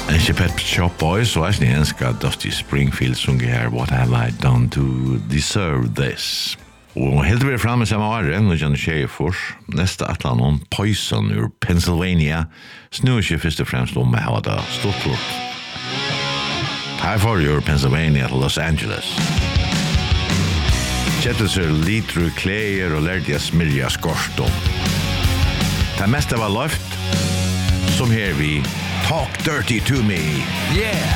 Ikke Pet Shop Boys, og jeg ønsker Dusty Springfield sunge her What Have I Done To Deserve This? Og helt vi fremme samme året, nå kjenner jeg for neste atlan om Poison ur Pennsylvania, snur ikke først og fremst om jeg har det stort lort. Her får ur Pennsylvania til Los Angeles. Kjettet seg litt ur kleier og lærte jeg smilja skorst om. Det meste var løft, som her vi Talk Dirty To Me. Yeah!